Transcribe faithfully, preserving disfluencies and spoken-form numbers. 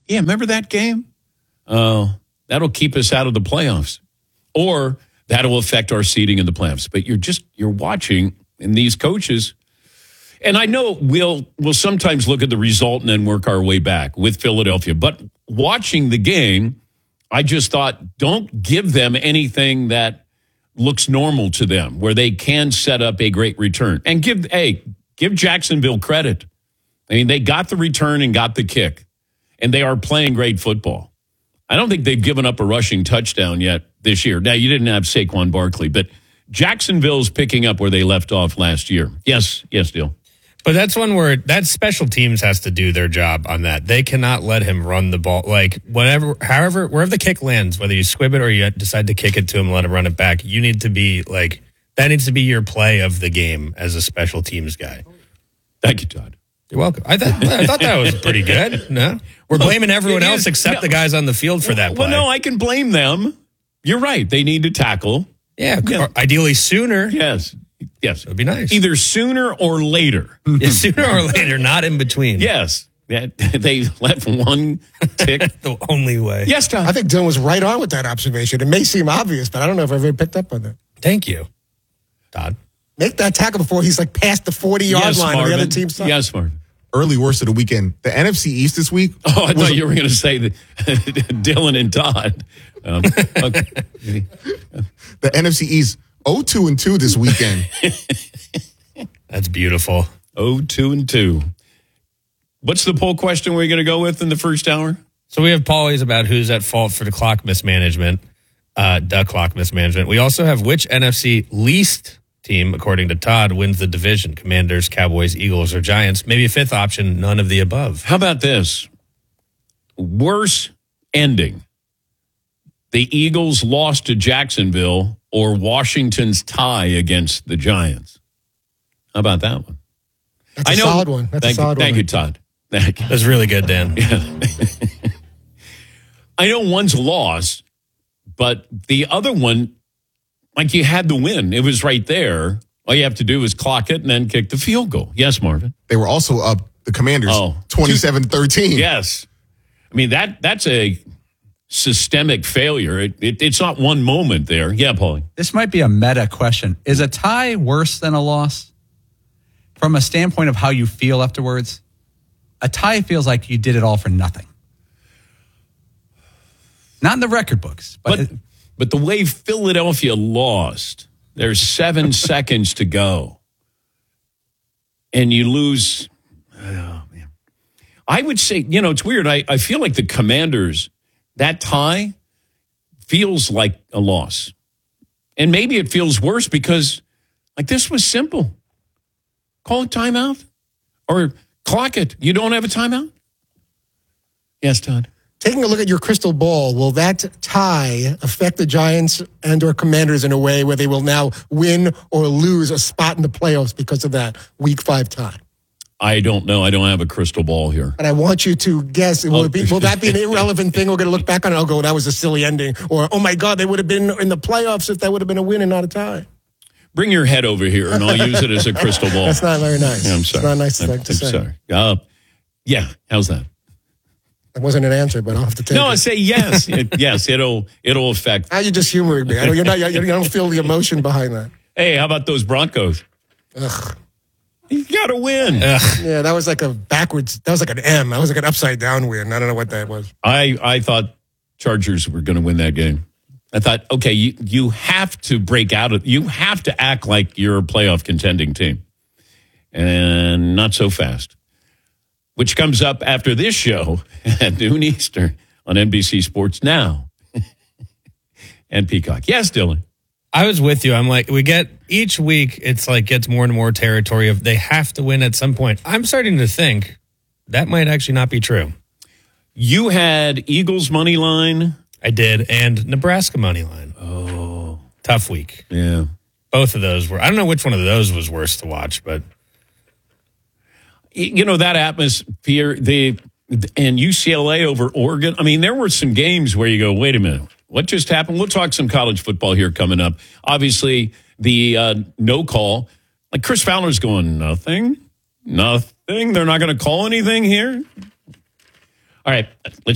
Yeah, remember that game? Oh, that'll keep us out of the playoffs. Or that'll affect our seeding in the playoffs. But you're just, you're watching, and these coaches, and I know we'll, we'll sometimes look at the result and then work our way back with Philadelphia. But watching the game, I just thought, don't give them anything that looks normal to them, where they can set up a great return. And give, hey, give Jacksonville credit. I mean, they got the return and got the kick, and they are playing great football. I don't think they've given up a rushing touchdown yet this year. Now, you didn't have Saquon Barkley, but Jacksonville's picking up where they left off last year. Yes, yes, Dale. But that's one where that special teams has to do their job on that. They cannot let him run the ball. Like, whatever, however, wherever the kick lands, whether you squib it or you decide to kick it to him and let him run it back, you need to be like, that needs to be your play of the game as a special teams guy. Thank you, Todd. You're welcome. I, th- I thought that was pretty good. No, we're well, blaming everyone is, else except no, the guys on the field for that play. Well, no, I can blame them. You're right. They need to tackle. Yeah, yeah. Ideally sooner. Yes, yes. It would be nice. Either sooner or later. Yeah, sooner or later, not in between. Yes. Yeah, they let one tick. The only way. Yes, Tom. I think Dylan was right on with that observation. It may seem obvious, but I don't know if I've ever picked up on that. Thank you, Todd. Make that tackle before he's like past the forty-yard yes, line Marvin. on the other team's side. Yes, Marvin. Early worst of the weekend. The N F C East this week. Oh, I was, thought you were going to say that Dylan and Todd. Um, okay. The N F C East oh two and two this weekend. That's beautiful. oh two and two. What's the poll question we're going to go with in the first hour? So we have Paulie's about who's at fault for the clock mismanagement, uh, the clock mismanagement. We also have which N F C least team, according to Todd, wins the division. Commanders, Cowboys, Eagles, or Giants. Maybe a fifth option, none of the above. How about this? Worse ending. The Eagles lost to Jacksonville or Washington's tie against the Giants. How about that one? That's a I know, solid one. That's thank a solid you, thank one. you, Todd. Thank you. That's really good, Dan. Yeah. I know one's a loss, but the other one, like you had the win. It was right there. All you have to do is clock it and then kick the field goal. Yes, Marvin? They were also up, the Commanders, Oh. twenty-seven thirteen. Yes. I mean, that that's a systemic failure. It, it, it's not one moment there. Yeah, Paulie. This might be a meta question. Is a tie worse than a loss? From a standpoint of how you feel afterwards, a tie feels like you did it all for nothing. Not in the record books. But, But, it, but the way Philadelphia lost, there's seven seconds to go. And you lose. Oh, man. I would say, you know, it's weird. I, I feel like the Commanders, that tie feels like a loss. And maybe it feels worse because, like, this was simple. Call a timeout or clock it. You don't have a timeout? Yes, Todd. Taking a look at your crystal ball, will that tie affect the Giants and or Commanders in a way where they will now win or lose a spot in the playoffs because of that week five tie? I don't know. I don't have a crystal ball here. And I want you to guess, will, it be, will that be an irrelevant thing? We're going to look back on it and I'll go, that was a silly ending. Or, oh, my God, they would have been in the playoffs if that would have been a win and not a tie. Bring your head over here, and I'll use it as a crystal ball. That's not very nice. Yeah, I'm sorry. It's not nice I'm, to I'm say. sorry. Uh, yeah, how's that? That wasn't an answer, but I'll have to take No, it. I say yes. It, yes, it'll it'll affect. Now you're just humoring me. I don't, you're not, you don't feel the emotion behind that. Hey, how about those Broncos? Ugh. You got to win. Ugh. Yeah, that was like a backwards, that was like an M. That was like an upside down win. I don't know what that was. I, I thought Chargers were going to win that game. I thought, okay, you, you have to break out of, you have to act like you're a playoff contending team. And not so fast. Which comes up after this show at noon Eastern on N B C Sports Now and Peacock. Yes, Dylan. I was with you. I'm like, we get each week, it's like gets more and more territory of they have to win at some point. I'm starting to think that might actually not be true. You had Eagles money line. I did, and Nebraska money line. Oh, tough week. Yeah, both of those were. I don't know which one of those was worse to watch, but you know that atmosphere. The and U C L A over Oregon. I mean, there were some games where you go, wait a minute, what just happened? We'll talk some college football here coming up. Obviously, the uh, no call. Like Chris Fowler's going, nothing, nothing. They're not going to call anything here. All right, let's.